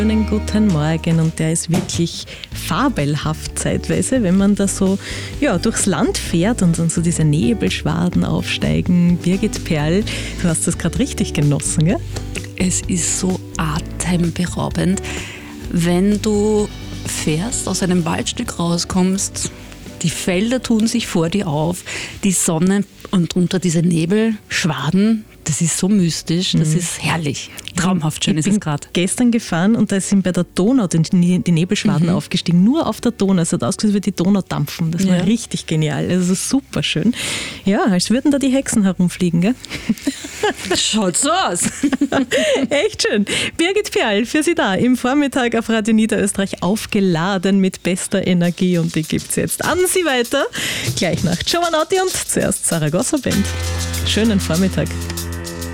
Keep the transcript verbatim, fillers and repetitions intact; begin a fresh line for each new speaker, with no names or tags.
Schönen guten Morgen, und der ist wirklich fabelhaft zeitweise, wenn man da so ja, durchs Land fährt und dann so diese Nebelschwaden aufsteigen. Birgit Perl, du hast das gerade richtig genossen, gell?
Es ist so atemberaubend, wenn du fährst, aus einem Waldstück rauskommst, die Felder tun sich vor dir auf, die Sonne und unter diese Nebelschwaden, das ist so mystisch, das mhm. ist herrlich. Traumhaft schön
ich
ist es gerade.
Gestern gefahren und da sind bei der Donau die, die Nebelschwaden mhm. aufgestiegen, nur auf der Donau. Es hat ausgesehen, wie die Donau dampfen. Das war ja. richtig genial, also super schön. Ja, als würden da die Hexen herumfliegen, gell?
Schaut so aus.
Echt schön. Birgit Perl, für Sie da im Vormittag auf Radio Niederösterreich, aufgeladen mit bester Energie, und die gibt's jetzt an Sie weiter. Gleich nach Giovanotti und zuerst Saragossa Band. Schönen Vormittag.